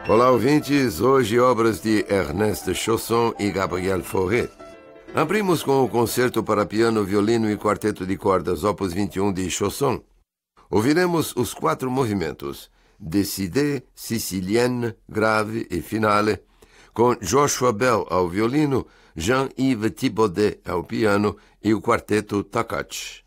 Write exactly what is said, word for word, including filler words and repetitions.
Olá, ouvintes. Hoje, obras de Ernest Chausson e Gabriel Fauré. Abrimos com o concerto para piano, violino e quarteto de cordas, opus vinte e um de Chausson. Ouviremos os quatro movimentos, Décidé, Sicilienne, Grave e Finale, com Joshua Bell ao violino, Jean-Yves Thibaudet ao piano e o quarteto Takacs.